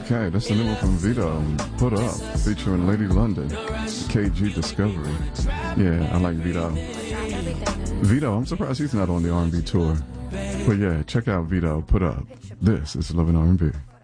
Okay, that's the new one from Vito. Put Up, featuring Lady London, KG Discovery. Yeah, I like Vito. Vito, I'm surprised he's not on the R&B tour. But yeah, check out Vito. Put Up. This is Lovin' R&B.